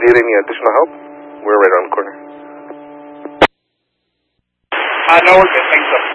need any additional help? We're right around the corner. No, we're good. Thanks, though.